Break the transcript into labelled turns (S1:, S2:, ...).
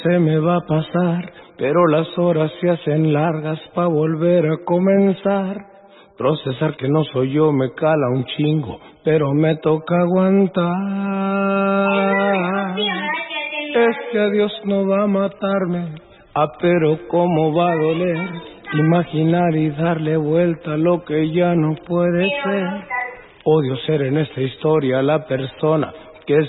S1: Se me va a pasar, pero las horas se hacen largas pa' volver a comenzar. Procesar que no soy yo me cala un chingo, pero me toca aguantar. Es que a Dios no va a matarme, pero cómo va a doler imaginar y darle vuelta a lo que ya no puede ser. Odio ser en esta historia la persona